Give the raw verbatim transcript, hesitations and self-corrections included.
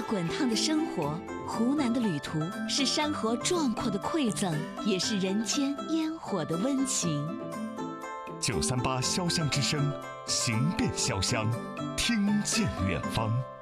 滚烫的生活，湖南的旅途是山河壮阔的馈赠，也是人间烟火的温情。 九三八潇湘之声，行遍潇湘，听见远方。